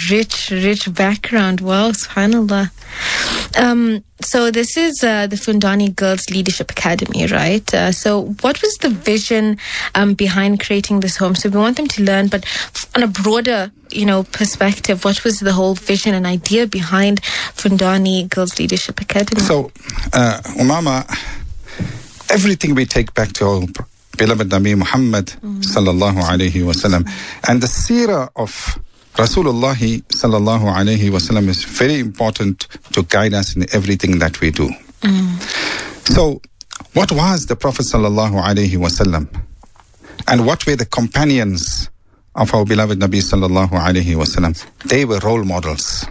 rich background. Wow, subhanAllah. So this is the Fundani Girls Leadership Academy, right? So what was the vision behind creating this home? So we want them to learn, but on a broader, perspective, what was the whole vision and idea behind Fundani Girls Leadership Academy? So, Umama, everything we take back to our beloved Nabi Muhammad sallallahu alayhi wasallam, and the seerah of Rasulullah sallallahu alayhi wasallam is very important to guide us in everything that we do. So, what was the Prophet sallallahu alayhi wasallam, and what were the companions of our beloved Nabi sallallahu alayhi wasallam? They were role models.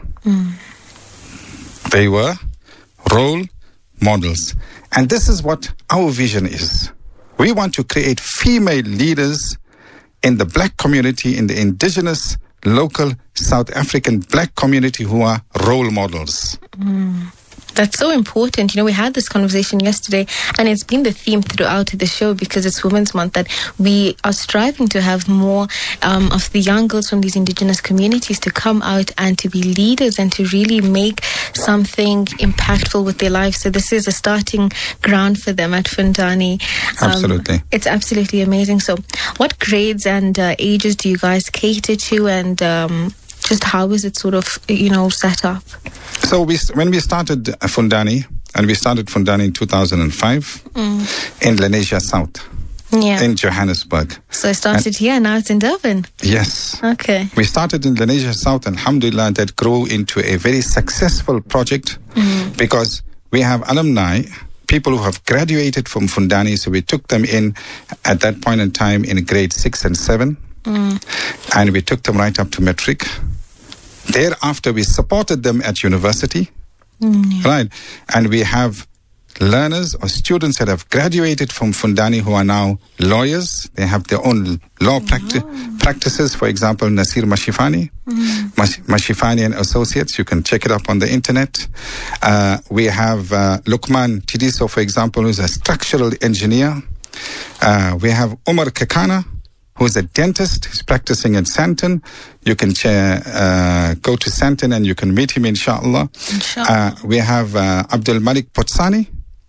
They were role models. And this is what our vision is. We want to create female leaders in the black community, in the indigenous, local, South African black community who are role models. That's so important. We had this conversation yesterday, and it's been the theme throughout the show because it's Women's Month, that we are striving to have more of the young girls from these indigenous communities to come out and to be leaders and to really make something impactful with their lives. So this is a starting ground for them at Fundani. Absolutely. It's absolutely amazing. So what grades and ages do you guys cater to, and just how is it sort of, set up? So when we started Fundani, and we started Fundani in 2005 in Lenasia South, in Johannesburg. So it started here, now it's in Durban. Yes. Okay. We started in Lenasia South, and alhamdulillah, that grew into a very successful project because we have alumni, people who have graduated from Fundani. So we took them in at that point in time in grade 6 and 7. And we took them right up to metric. Thereafter, we supported them at university, right? And we have learners or students that have graduated from Fundani who are now lawyers. They have their own law practices. For example, Nasir Mashifani, Mashifani and Associates. You can check it up on the internet. We have Lukman Tidiso, for example, who's a structural engineer. We have Umar Kekana, who is a dentist. He's practicing in Sandton. You can go to Sandton and you can meet him, inshallah. We have Abdul Malik Potsani,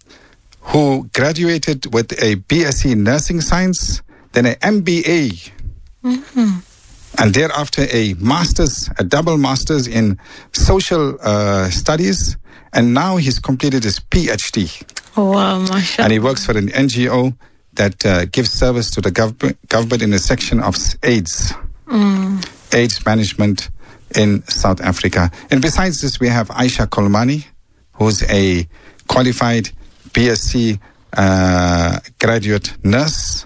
who graduated with a BSc Nursing Science, then an MBA, and thereafter a double master's in Social Studies, and now he's completed his PhD. Oh, wow, mashallah. And he works for an NGO that gives service to the government in a section of AIDS management in South Africa. And besides this, we have Aisha Kolmani, who's a qualified BSc graduate nurse.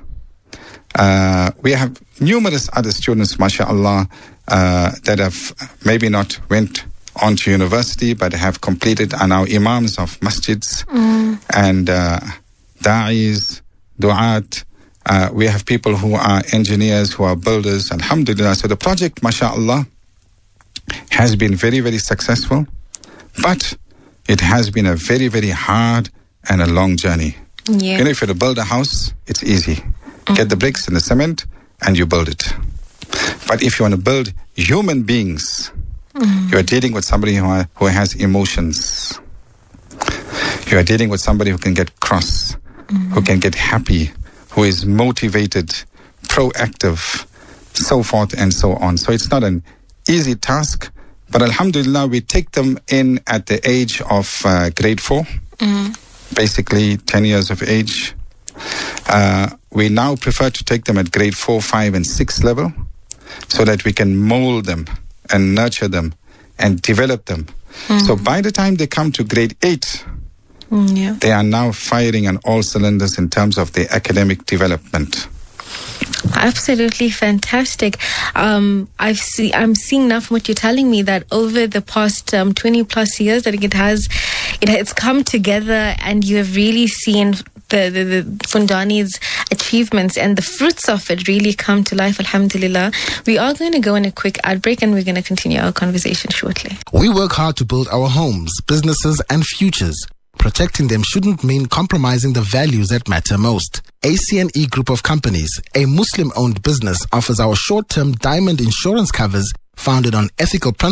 We have numerous other students, mashallah, that have maybe not went on to university, but have completed, are now imams of masjids and da'is, du'at. We have people who are engineers, who are builders, alhamdulillah. So the project, mashallah, has been very, very successful, but it has been a very, very hard and a long journey. Yeah. If you're to build a house, it's easy. Get the bricks and the cement and you build it. But if you want to build human beings, you are dealing with somebody who has emotions. You are dealing with somebody who can get cross, who can get happy, who is motivated, proactive, so forth and so on. So it's not an easy task, but alhamdulillah, we take them in at the age of grade 4, basically 10 years of age. We now prefer to take them at grade 4, 5, and 6 level so that we can mold them and nurture them and develop them. So by the time they come to grade 8, they are now firing on all cylinders in terms of their academic development. Absolutely fantastic. I'm seeing now from what you're telling me that over the past 20 plus years, that it's come together, and you have really seen the Fundani's achievements and the fruits of it really come to life, alhamdulillah. We are going to go on a quick ad break, and we're going to continue our conversation shortly. We work hard to build our homes, businesses, and futures. Protecting them shouldn't mean compromising the values that matter most. ACNE Group of Companies, a Muslim-owned business, offers our short-term diamond insurance covers founded on ethical principles